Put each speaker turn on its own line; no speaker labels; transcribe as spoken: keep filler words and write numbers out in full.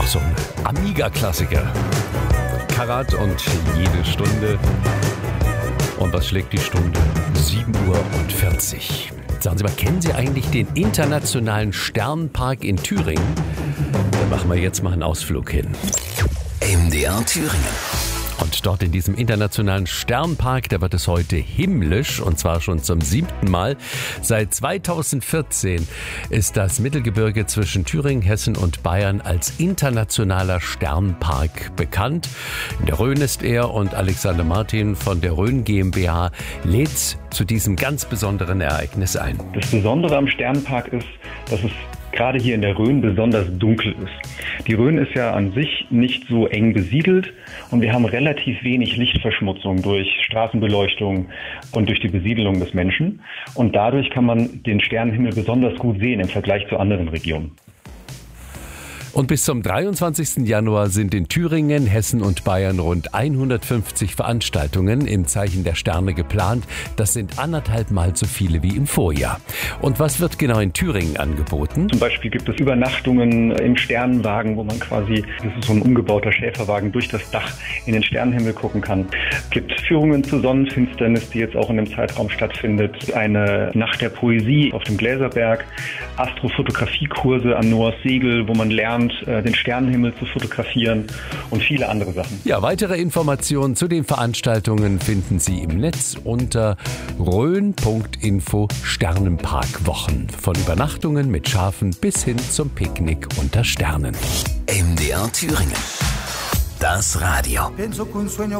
auch so ein Amiga-Klassiker. Karat und jede Stunde. Und was schlägt die Stunde? sieben Uhr vierzig. Sagen Sie mal, kennen Sie eigentlich den Internationalen Sternpark in Thüringen? Da machen wir jetzt mal einen Ausflug hin.
M D R Thüringen.
Und dort in diesem internationalen Sternpark, da wird es heute himmlisch, und zwar schon zum siebten Mal. Seit zweitausendvierzehn ist das Mittelgebirge zwischen Thüringen, Hessen und Bayern als internationaler Sternpark bekannt. In der Rhön ist er, und Alexander Martin von der Rhön GmbH lädt zu diesem ganz besonderen Ereignis ein.
Das Besondere am Sternpark ist, dass es gerade hier in der Rhön besonders dunkel ist. Die Rhön ist ja an sich nicht so eng besiedelt und wir haben relativ wenig Lichtverschmutzung durch Straßenbeleuchtung und durch die Besiedelung des Menschen. Und dadurch kann man den Sternenhimmel besonders gut sehen im Vergleich zu anderen Regionen.
Und bis zum dreiundzwanzigsten Januar sind in Thüringen, Hessen und Bayern rund hundertfünfzig Veranstaltungen im Zeichen der Sterne geplant. Das sind anderthalb Mal so viele wie im Vorjahr. Und was wird genau in Thüringen angeboten?
Zum Beispiel gibt es Übernachtungen im Sternenwagen, wo man quasi, das ist so ein umgebauter Schäferwagen, durch das Dach in den Sternenhimmel gucken kann. Es gibt Führungen zur Sonnenfinsternis, die jetzt auch in dem Zeitraum stattfindet. Eine Nacht der Poesie auf dem Gläserberg. Astrofotografiekurse am Noahs Segel, wo man lernt, den Sternenhimmel zu fotografieren, und viele andere Sachen.
Ja, weitere Informationen zu den Veranstaltungen finden Sie im Netz unter rhön punkt info Sternenparkwochen. Von Übernachtungen mit Schafen bis hin zum Picknick unter Sternen.
M D R Thüringen. Das Radio.